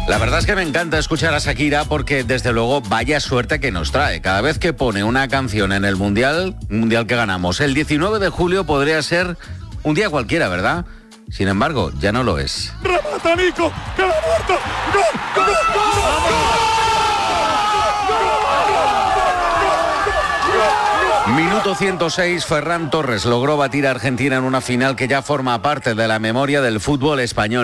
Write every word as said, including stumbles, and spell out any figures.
La verdad es que me encanta escuchar a Shakira porque desde luego vaya suerte que nos trae. Cada vez que pone una canción en el Mundial, Mundial que ganamos, el diecinueve de julio podría ser un día cualquiera, ¿verdad? Sin embargo, ya no lo es. ¡Remata, Nico! ¡Que la muerto! ¡Gol! ¡Gol! ¡Gol! Minuto ciento seis, Ferran Torres logró batir a Argentina en una final que ya forma parte de la memoria del fútbol español.